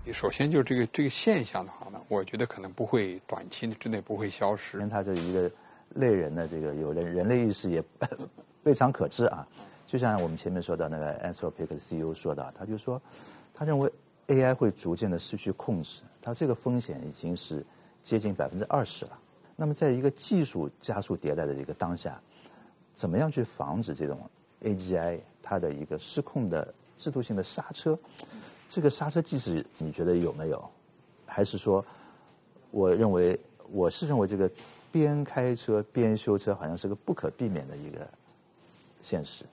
首先就是这个现象的话呢，我觉得可能不会短期之内不会消失。 它这一个类人的这个有人类意识也非常可知啊。就像我们前面说到那个 Anthropic 的 CEO 说的，他就说，他认为 AI 会逐渐的失去控制，他这个风险已经是接近20%了。那么在一个技术加速迭代的一个当下，怎么样去防止这种 AGI 它的一个失控的制度性的刹车？这个刹车机制你觉得有没有？还是说，我是认为这个边开车边修车好像是个不可避免的一个现实。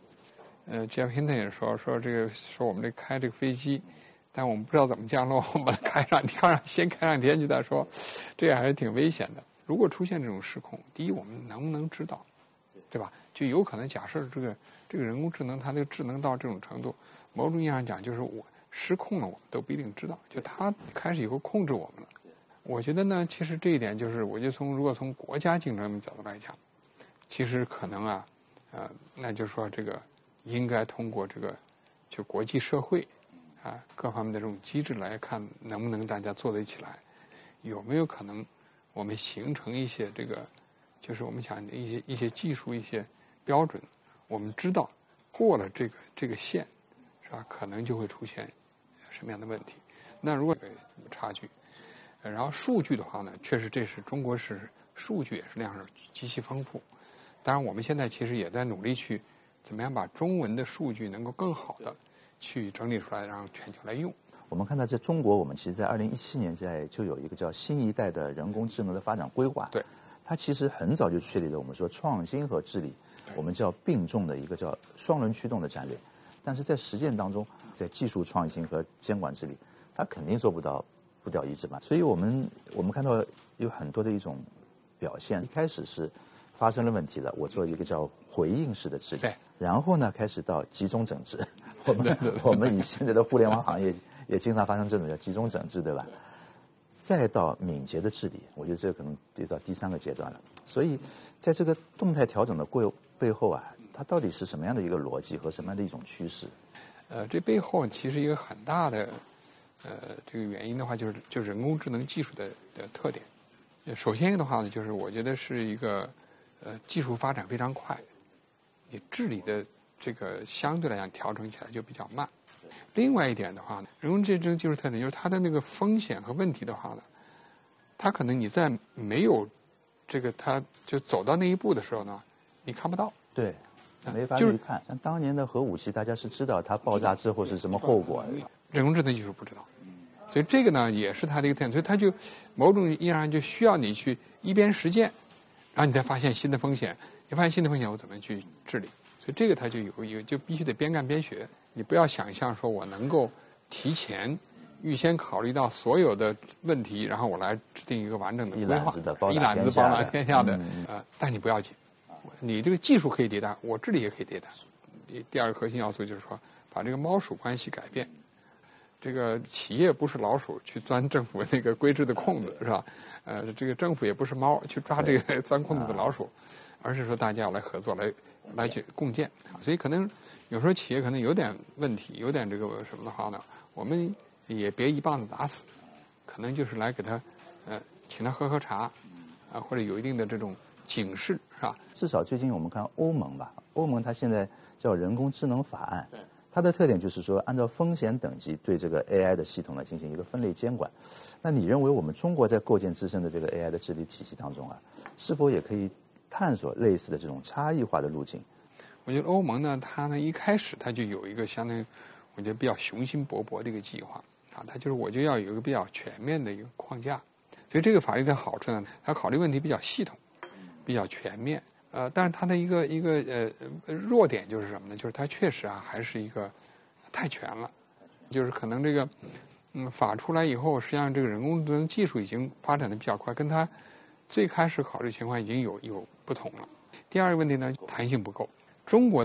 Jeff Hinton 也说我们开这个飞机，但我们不知道怎么降落，我们把它先开上天去再说，这个还是挺危险的。如果出现这种失控，第一，我们能不能知道，对吧？就有可能假设这个人工智能它的智能到这种程度，某种意义上讲就是我失控了，我们都不一定知道，就它开始以后控制我们了。我觉得呢，其实这一点就是，如果从国家竞争的角度来讲，其实可能那就是说这个应该通过就国际社会各方面的这种机制来看，能不能大家做得起来，有没有可能我们形成一些就是我们讲的一些技术一些标准，我们知道过了这个线，是吧？可能就会出现什么样的问题？那如果有差距，然后数据的话呢，确实中国数据也是量是极其丰富。当然，我们现在其实也在努力去怎么样把中文的数据能够更好的去整理出来，让全球来用。 我们看到在中国，我们其实在2017年就有一个叫新一代的人工智能的发展规划。 对， 它其实很早就确立了我们说创新和治理，我们叫并重的一个叫双轮驱动的战略。但是在实践当中，在技术创新和监管治理，它肯定做不到步调一致嘛。所以我们看到有很多的一种表现，一开始是发生了问题了，我做一个叫回应式的治理，然后呢开始到集中整治。我们以现在的互联网行业也经常发生这种叫集中整治，对吧？再到敏捷的治理，我觉得这个可能得到第3个阶段了。所以在这个动态调整的背后它到底是什么样的一个逻辑和什么样的一种趋势？ 这背后其实一个很大的这个原因的话，就是人工智能技术的特点。首先的话呢，就是我觉得是一个技术发展非常快，你治理的这个相对来讲调整起来就比较慢。另外一点的话呢，人工智能技术特点就是它的那个风险和问题的话呢，它可能你在没有它就走到那一步的时候呢，你看不到。 对，没法预判。像当年的核武器，大家是知道它爆炸之后是什么后果的， 人工智能技术不知道。所以这个呢也是它的一个特点，所以它就某种意义上就需要你去一边实践，然后你才发现新的风险，你发现新的风险我怎么去治理。所以这个它就必须得边干边学。你不要想象说我能够提前预先考虑到所有的问题，然后我来制定一个完整的规划，一揽子包打天下的。但你不要紧，你这个技术可以迭代，我治理也可以迭代。第二个核心要素就是说，把这个猫鼠关系改变。这个企业不是老鼠去钻政府那个规制的空子，是吧？这个政府也不是猫去抓这个钻空子的老鼠，而是说大家要来合作，来去共建。所以可能有时候企业可能有点问题，有点这个什么的话呢，我们也别一棒子打死，可能就是来给他请他喝茶或者有一定的这种警示，是吧？ 至少最近我们看欧盟它现在叫人工智能法案。它的特点就是说，按照风险等级对这个 AI 的系统呢进行一个分类监管。那你认为我们中国在构建自身的这个 AI 的治理体系当中是否也可以探索类似的这种差异化的路径？ 我觉得欧盟呢，它呢一开始它就有一个相当于我觉得比较雄心勃勃的一个计划它就是我就要有一个比较全面的一个框架。所以这个法律的好处呢，它考虑问题比较系统，比较全面。但是它的一个弱点就是什么呢？就是它确实还是一个太全了，就是可能这个法出来以后，实际上这个人工智能技术已经发展的比较快，跟它最开始考虑情况已经有不同了。第二个问题呢，弹性不够。中国